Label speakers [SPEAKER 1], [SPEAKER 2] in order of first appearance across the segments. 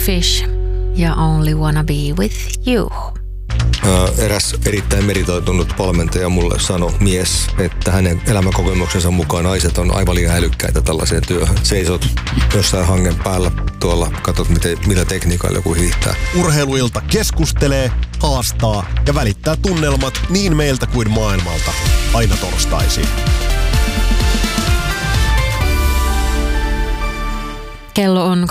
[SPEAKER 1] Fish ja Only Wanna Be With You.
[SPEAKER 2] Eräs erittäin meritoitunut valmentaja mulle sanoi mies, että hänen elämänkokemuksensa mukaan naiset on aivan liian älykkäitä tällaiseen työhön. Seisot jossain hangen päällä tuolla, katsot millä tekniikalla joku hiihtää.
[SPEAKER 3] Urheiluilta keskustelee, haastaa ja välittää tunnelmat niin meiltä kuin maailmalta. Aina torstaisin.
[SPEAKER 1] Kello on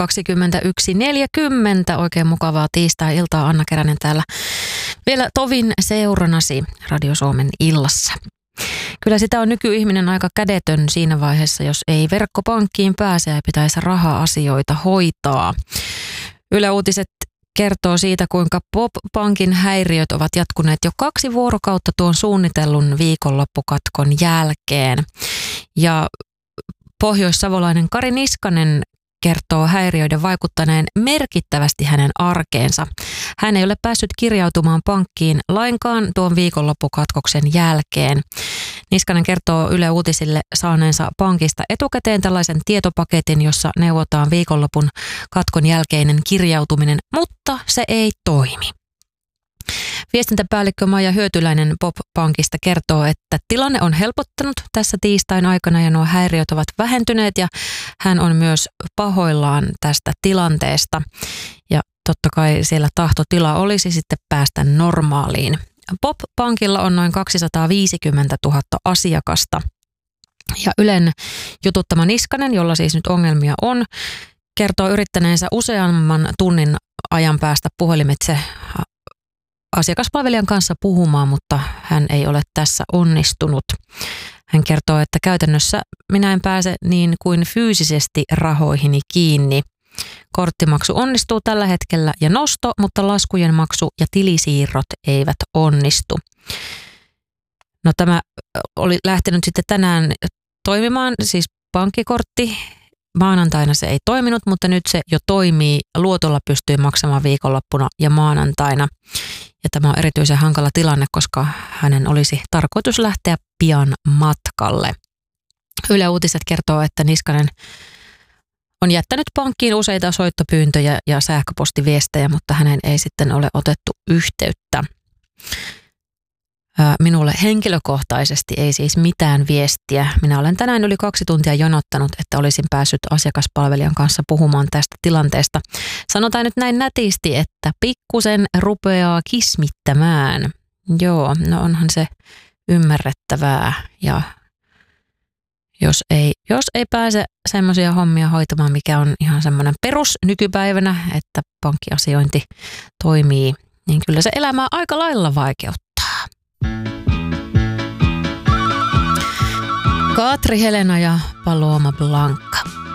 [SPEAKER 1] 21.40. Oikein mukavaa tiistai-iltaa. Anna Keränen täällä vielä tovin seuranasi Radio Suomen illassa. Kyllä sitä on nykyihminen aika kädetön siinä vaiheessa, jos ei verkkopankkiin pääse ja pitäisi raha-asioita hoitaa. Yle Uutiset kertoo siitä, kuinka POP-pankin häiriöt ovat jatkuneet jo 2 vuorokautta tuon suunnitellun viikonloppukatkon jälkeen. Ja pohjoissavolainen Kari Niskanen kertoo häiriöiden vaikuttaneen merkittävästi hänen arkeensa. Hän ei ole päässyt kirjautumaan pankkiin lainkaan tuon viikonloppukatkoksen jälkeen. Niskanen kertoo Yle Uutisille saaneensa pankista etukäteen tällaisen tietopaketin, jossa neuvotaan viikonlopun katkon jälkeinen kirjautuminen, mutta se ei toimi. Viestintäpäällikkö Maija Hyötyläinen POP-pankista kertoo, että tilanne on helpottanut tässä tiistain aikana ja nuo häiriöt ovat vähentyneet ja hän on myös pahoillaan tästä tilanteesta. Ja totta kai siellä tahtotila olisi sitten päästä normaaliin. POP-pankilla on noin 250 000 asiakasta ja Ylen jututtama Niskanen, jolla siis nyt ongelmia on, kertoo yrittäneensä useamman tunnin ajan päästä puhelimitse asiakaspalvelijan kanssa puhumaan, mutta hän ei ole tässä onnistunut. Hän kertoo, että käytännössä minä en pääse niin kuin fyysisesti rahoihini kiinni. Korttimaksu onnistuu tällä hetkellä ja nosto, mutta laskujen maksu ja tilisiirrot eivät onnistu. No tämä oli lähtenyt sitten tänään toimimaan, siis pankkikortti. Maanantaina se ei toiminut, mutta nyt se jo toimii. Luotolla pystyy maksamaan viikonloppuna ja maanantaina. Ja tämä on erityisen hankala tilanne, koska hänen olisi tarkoitus lähteä pian matkalle. Yle Uutiset kertoo, että Niskanen on jättänyt pankkiin useita soittopyyntöjä ja sähköpostiviestejä, mutta hänen ei sitten ole otettu yhteyttä. Minulle henkilökohtaisesti ei siis mitään viestiä. Minä olen tänään yli 2 tuntia jonottanut, että olisin päässyt asiakaspalvelijan kanssa puhumaan tästä tilanteesta. Sanotaan nyt näin nätisti, että pikkusen rupeaa kismittämään. Joo, no onhan se ymmärrettävää. Ja jos ei pääse semmoisia hommia hoitamaan, mikä on ihan semmoinen perus nykypäivänä, että pankkiasiointi toimii, niin kyllä se elämää aika lailla vaikeuttaa. Katri Helena ja Paloma Blanca.